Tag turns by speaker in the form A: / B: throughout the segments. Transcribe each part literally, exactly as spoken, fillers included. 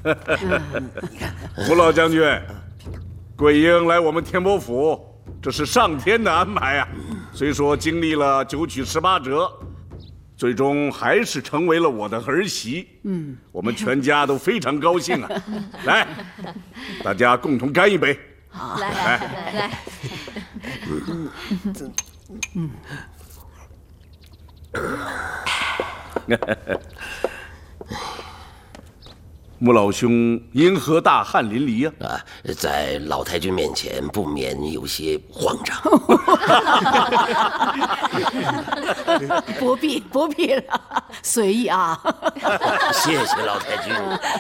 A: 吴老将军，桂英来我们天波府，这是上天的安排啊。虽说经历了九曲十八折，最终还是成为了我的儿媳。嗯，我们全家都非常高兴啊。来，大家共同干一杯。
B: 好，来来来来。
C: 嗯嗯。
A: 穆老兄因何大汗淋漓呀？
C: 啊，在老太君面前不免有些慌张。
D: 不必不必了，随意啊。
C: 谢谢老太君。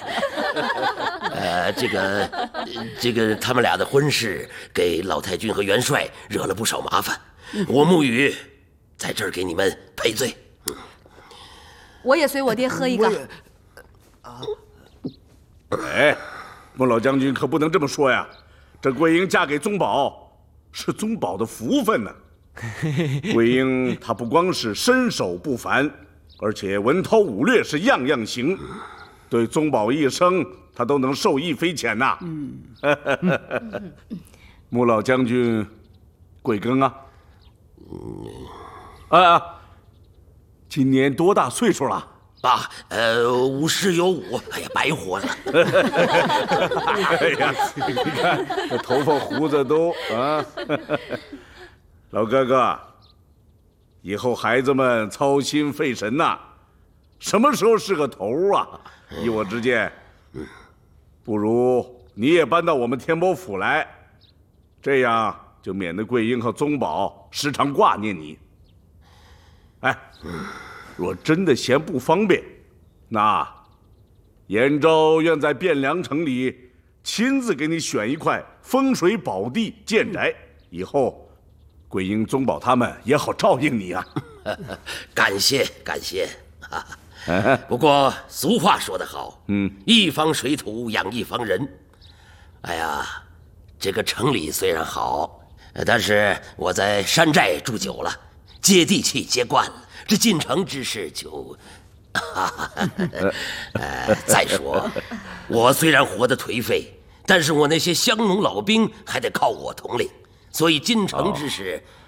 C: 呃，这个这个他们俩的婚事给老太君和元帅惹了不少麻烦，我沐雨在这儿给你们赔罪。
B: 我也随我爹喝一个。
A: 啊。哎，穆老将军可不能这么说呀！这桂英嫁给宗保，是宗保的福分呢。桂英她不光是身手不凡，而且文韬武略是样样行，对宗保一生她都能受益匪浅呐。嗯，穆老将军贵庚啊？嗯，啊，今年多大岁数了？
C: 啊，呃，五十有五，哎呀，白活了。
A: 哎呀，你看这头发胡子都啊，老哥哥，以后孩子们操心费神呐、啊，什么时候是个头啊？依我之见，不如你也搬到我们天波府来，这样就免得桂英和宗保时常挂念你。哎。若真的嫌不方便，那延昭愿在汴梁城里亲自给你选一块风水宝地建宅，以后桂英、宗保他们也好照应你啊。
C: 感谢感谢啊！不过俗话说得好，嗯，一方水土养一方人。哎呀，这个城里虽然好，但是我在山寨住久了，接地气接惯了。这进城之事就，呃，再说，我虽然活得颓废，但是我那些乡农老兵还得靠我统领，所以进城之事，